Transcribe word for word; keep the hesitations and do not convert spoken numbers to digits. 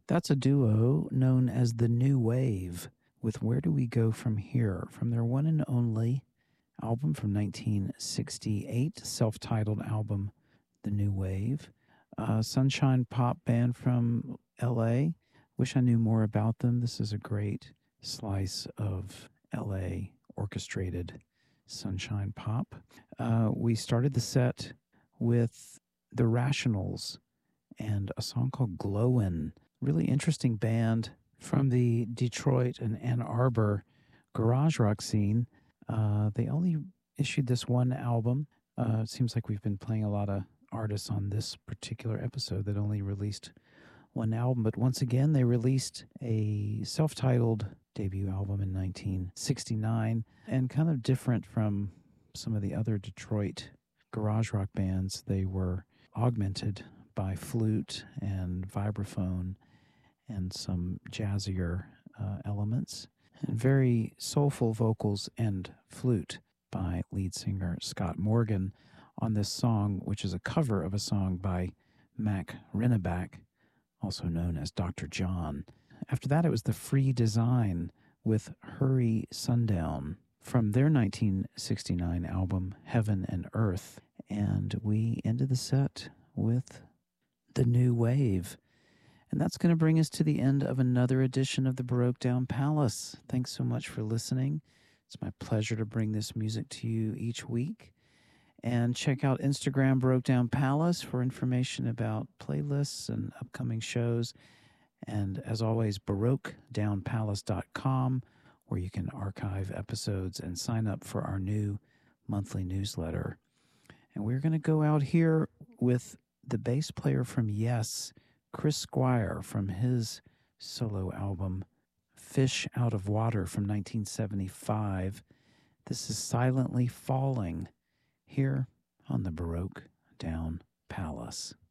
That's a duo known as the New Wave with Where Do We Go From Here from their one and only album from nineteen sixty-eight, self-titled album, The New Wave. Uh, sunshine pop band from L A. Wish I knew more about them. This is a great slice of L A orchestrated sunshine pop. Uh, we started the set with The Rationals and a song called Glowin'. Really interesting band from the Detroit and Ann Arbor garage rock scene. Uh, they only issued this one album. Uh, it seems like we've been playing a lot of artists on this particular episode that only released one album. But once again, they released a self-titled debut album in nineteen sixty-nine, and kind of different from some of the other Detroit garage rock bands. They were augmented by flute and vibraphone and some jazzier uh, elements, and very soulful vocals and flute by lead singer Scott Morgan on this song, which is a cover of a song by Mac Renneback, also known as Doctor John. After that, it was the Free Design with Hurry Sundown from their nineteen sixty-nine album Heaven and Earth. And we ended the set with The New Wave. And that's going to bring us to the end of another edition of the Baroque Down Palace. Thanks so much for listening. It's my pleasure to bring this music to you each week. And check out Instagram Baroque Down Palace for information about playlists and upcoming shows. And as always, baroque down palace dot com, where you can archive episodes and sign up for our new monthly newsletter. And we're going to go out here with the bass player from Yes, Chris Squire, from his solo album Fish Out of Water from nineteen seventy-five. This is Silently Falling here on the Baroque Down Palace.